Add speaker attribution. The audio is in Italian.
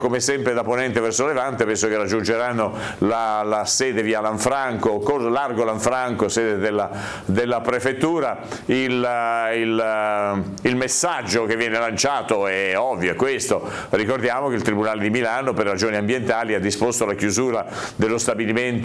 Speaker 1: come sempre da ponente verso levante, penso che raggiungeranno la sede via Lanfranco, largo Lanfranco, sede della prefettura. Il messaggio che viene lanciato è ovvio, è questo: ricordiamo che il Tribunale di Milano per ragioni ambientali ha disposto la chiusura dello stabilimento